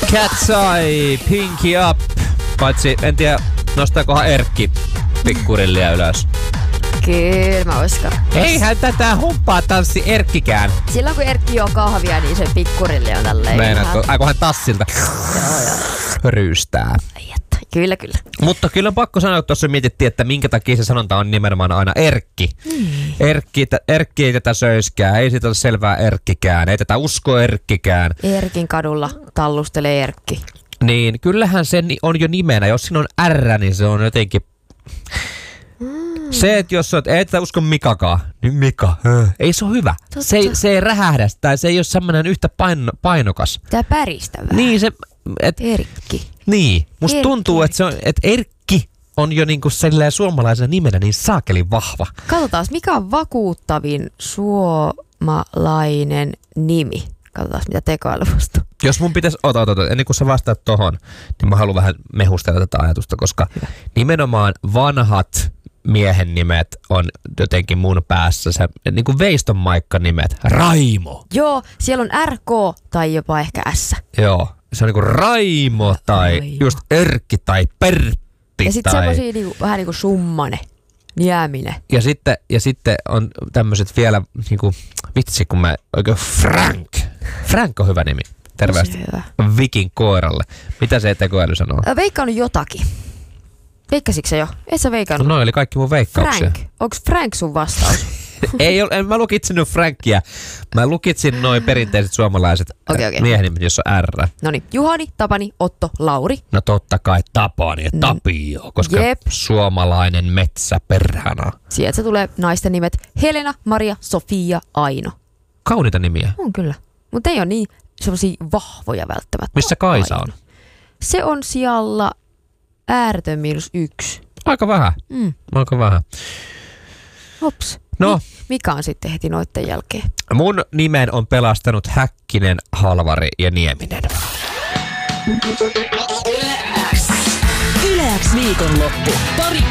Cat's Eye, Pinky Up. Paitsi en tiedä, nostaakohan Erkki pikkurillia ylös. Kyllä mä uskon. Eihän tätä humppaa tanssi Erkkikään. Silloin kun Erkki juo kahvia, niin se pikkurilli on tälleen. Meinaatko, aikohan tassilta ryystää. Kyllä, kyllä. Mutta kyllä on pakko sanoa, että tuossa mietittiin, että minkä takia se sanonta on nimenomaan aina Erkki. Erkki ei tätä söiskään, ei siitä ole selvää Erkkikään, ei tätä usko Erkkikään. Erkin kadulla tallustelee Erkki. Niin, kyllähän se on jo nimenä. Jos siinä on R, niin se on jotenkin... Se, että jos olet, ei tätä usko Mikakaan, niin Mika, ei se ole hyvä. Se ei rähähdä, tai se ei ole semmoinen yhtä painokas. Tää päristävää. Niin se... Erkki. Niin, musta Erkki. tuntuu, että Erkki on jo niinku suomalaisena nimenä niin saakeli vahva. Katsotaan, mikä on vakuuttavin suomalainen nimi. Katsotaan, mitä tekoälystä. Jos mun pitäisi, ennen kuin sä vastaat tohon, niin mä haluan vähän mehustella tätä ajatusta, koska nimenomaan vanhat miehen nimet on jotenkin mun päässä se niin kuin Veiston Maikka-nimet. Raimo. Joo, siellä on RK tai jopa ehkä S. Joo, se on niinku Raimo tai just Erkki tai Pertti. Ja sitten semmosia niinku, vähän niinku Summane, Nieminen. Ja sitten on tämmöiset vielä niinku, vitsi kun mä oikein Frank. Frank on hyvä nimi. Terveesti Vikin koiralle. Mitä se tekoäly sanoo? Veikkaanut jotakin. Veikkasitko se jo? Et sä veikannut? No oli kaikki mun veikkauksia. Frank. Onks Frank sun vastaus? En mä lukitsinut Frankia. Mä lukitsin noin perinteiset suomalaiset miehenimet, jossa on R. Noniin, Juhani, Tapani, Otto, Lauri. No totta kai Tapani ja Tapio, koska suomalainen metsä perhana. Sieltä tulee naisten nimet Helena, Maria, Sofia, Aino. Kauniita nimiä. On kyllä, mutta ei ole niin semmosia vahvoja välttämättä. Missä Kaisa on? Se on sijalla ääretön -1. Aika vähän. Aika vähän. Hops. No. Mikä on sitten heti noitten jälkeen? Mun nimen on pelastanut Häkkinen, Halvari ja Nieminen. Yle X viikonloppu.